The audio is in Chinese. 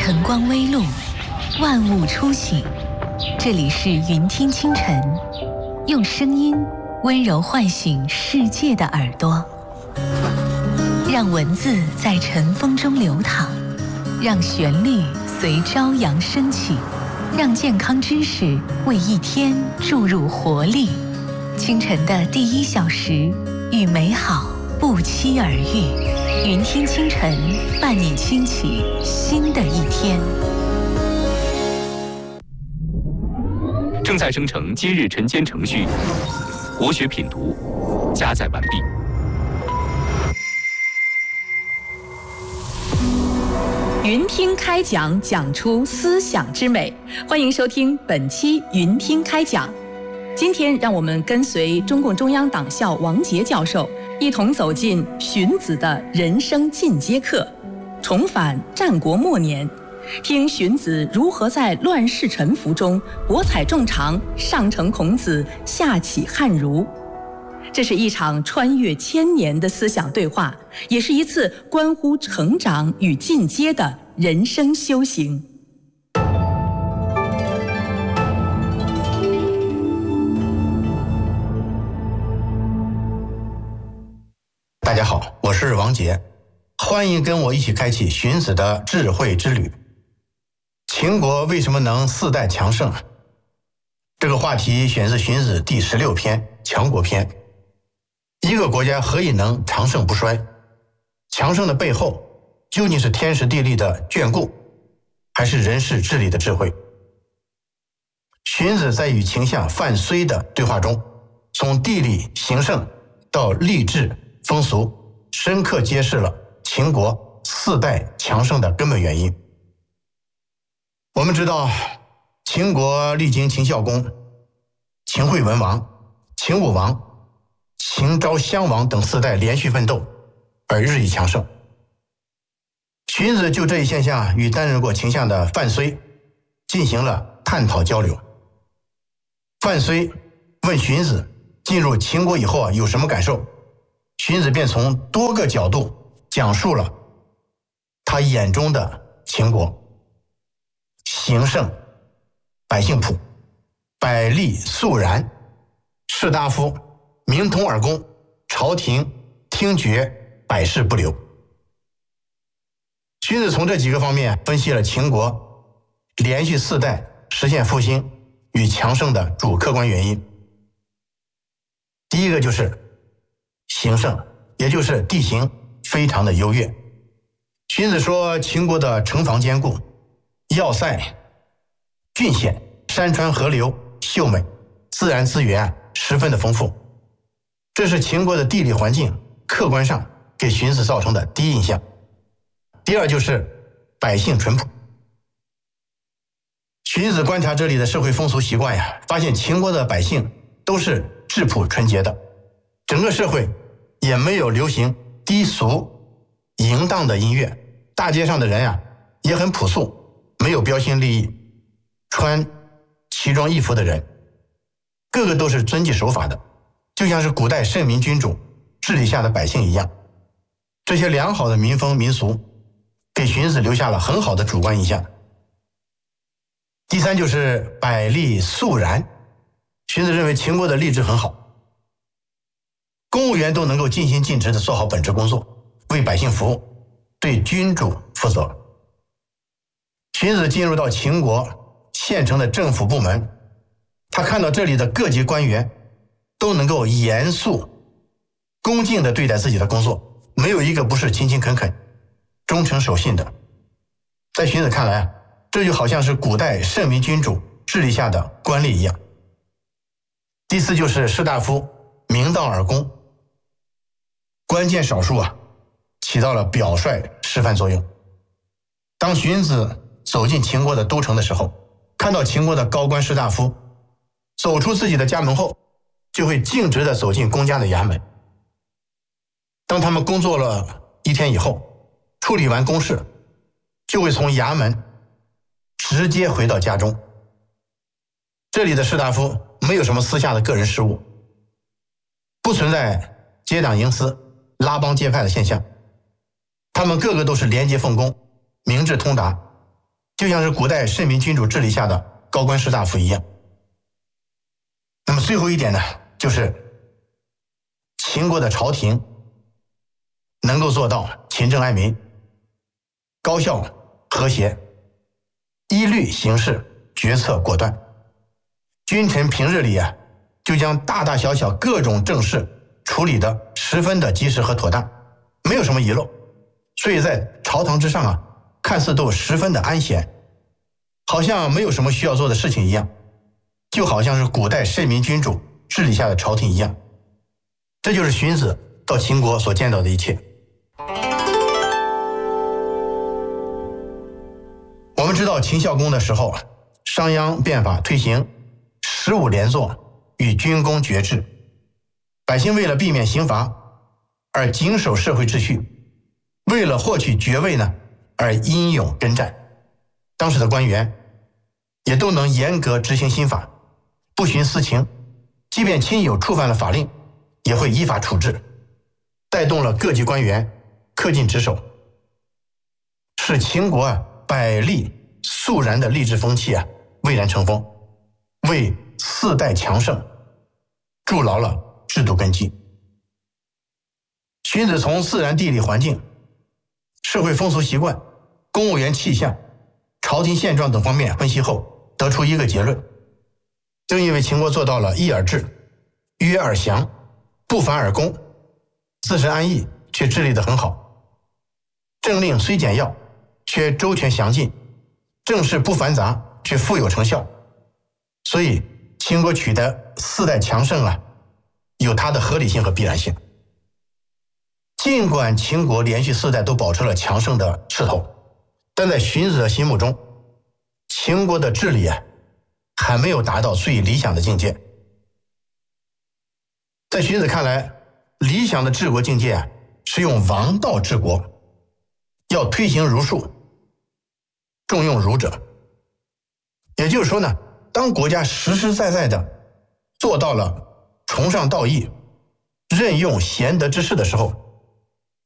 晨光微露，万物初醒。这里是云听清晨，用声音温柔唤醒世界的耳朵，让文字在晨风中流淌，让旋律随朝阳升起，让健康知识为一天注入活力。清晨的第1小时，与美好不期而遇。云听清晨，伴你轻启新的一天。 正在生成今日晨间程序，国学品读加载完毕。 云听开讲，讲出思想之美。欢迎收听本期云听开讲。今天让我们跟随中共中央党校王杰教授，一同走进荀子的人生进阶课，重返战国末年，听荀子如何在乱世沉浮中博采众长，上承孔子，下启汉儒。这是一场穿越1000年的思想对话，也是一次关乎成长与进阶的人生修行。 大家好，我是王杰，欢迎跟我一起开启荀子的智慧之旅。秦国为什么能4代强盛？这个话题选自荀子第16篇强国篇。一个国家何以能长盛不衰？强盛的背后究竟是天时地利的眷顾，还是人事治理的智慧？荀子在与秦相范睢的对话中，从地理形胜到吏治风俗，深刻揭示了秦国4代强盛的根本原因。我们知道，秦国历经秦孝公、秦惠文王、秦武王、秦昭襄王等4代连续奋斗，而日益强盛。荀子就这一现象与担任过秦相的范睢进行了探讨交流。范睢问荀子进入秦国以后有什么感受？荀子便从多个角度讲述了他眼中的秦国：形胜，百姓朴，百利肃然，士大夫明通耳恭，朝廷听决，百事不留。荀子从这几个方面分析了秦国连续4代实现复兴与强盛的主客观原因。第一个就是形胜，也就是地形非常的优越。荀子说，秦国的城防坚固，要塞峻险，山川河流秀美，自然资源十分的丰富。这是秦国的地理环境客观上给荀子造成的第一印象。第二就是百姓淳朴。荀子观察这里的社会风俗习惯发现秦国的百姓都是质朴纯洁的，整个社会也没有流行低俗淫荡的音乐，大街上的人也很朴素，没有标新立异，穿奇装异服的人个个都是遵纪守法的，就像是古代圣明君主治理下的百姓一样。这些良好的民风民俗给荀子留下了很好的主观印象。第三就是百利肃然。荀子认为秦国的吏治很好，公务员都能够尽心尽职地做好本职工作，为百姓服务，对君主负责。荀子进入到秦国县城的政府部门，他看到这里的各级官员都能够严肃恭敬地对待自己的工作，没有一个不是勤勤恳恳忠诚守信的。在荀子看来这就好像是古代圣明君主治理下的官吏一样。第四就是士大夫明道而恭，关键少数起到了表率示范作用。当荀子走进秦国的都城的时候，看到秦国的高官士大夫走出自己的家门后，就会径直地走进公家的衙门。当他们工作了1天以后，处理完公事，就会从衙门直接回到家中。这里的士大夫没有什么私下的个人事务，不存在结党营私、拉帮结派的现象，他们个个都是廉洁奉公，明智通达， 就像是古代圣明君主治理下的高官士大夫一样。那么最后一点呢，就是秦国的朝廷能够做到勤政爱民、高效和谐、依律行事、决策果断。君臣平日里就将大大小小各种政事处理得十分的及时和妥当，没有什么遗漏，所以在朝堂之上看似都十分的安闲，好像没有什么需要做的事情一样，就好像是古代圣明君主治理下的朝廷一样。这就是荀子到秦国所见到的一切。我们知道秦孝公的时候，商鞅变法推行15连坐与军功爵制，百姓为了避免刑罚而谨守社会秩序，为了获取爵位呢而英勇征战。当时的官员也都能严格执行新法，不徇私情，即便亲友触犯了法令也会依法处置，带动了各级官员恪尽职守，使秦国百利肃然的励志风气蔚然成风，为4代强盛筑牢了制度根基。荀子从自然地理环境、社会风俗习惯、公务员气象、朝廷现状等方面分析后，得出一个结论：正因为秦国做到了义而治、约而降、不反而攻，自身安逸却治理得很好，政令虽简要却周全详尽，政事不繁杂却富有成效，所以秦国取得4代强盛有它的合理性和必然性。尽管秦国连续4代都保持了强盛的势头，但在荀子的心目中，秦国的治理还没有达到最理想的境界。在荀子看来，理想的治国境界是用王道治国，要推行儒术，重用儒者。也就是说呢，当国家实实在在的做到了崇尚道义、任用贤德之士的时候，